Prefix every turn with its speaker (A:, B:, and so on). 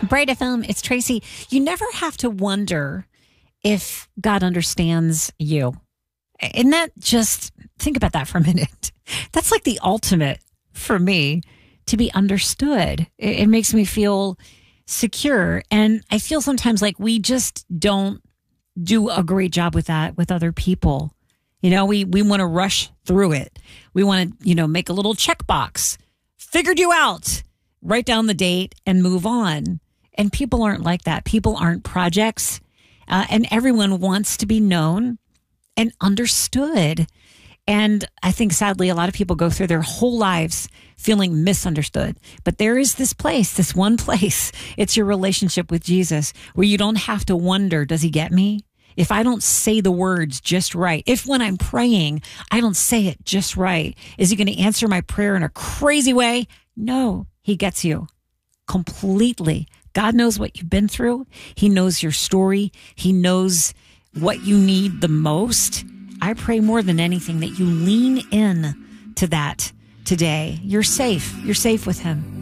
A: Bright FM, it's Tracy. You never have to wonder if God understands you. And that just, think about that for a minute. That's like the ultimate for me, to be understood. It makes me feel secure. And I feel sometimes like we just don't do a great job with that with other people. You know, we want to rush through it. We want to, make a little checkbox. Figured you out. Write down the date and move on. And people aren't like that. People aren't projects. And everyone wants to be known and understood. And I think, sadly, a lot of people go through their whole lives feeling misunderstood. But there is this place, this one place. It's your relationship with Jesus, where you don't have to wonder, does he get me? If I don't say the words just right, if when I'm praying, I don't say it just right, is he going to answer my prayer in a crazy way? No, he gets you completely. God knows what you've been through. He knows your story. He knows what you need the most. I pray more than anything that you lean in to that today. You're safe. You're safe with him.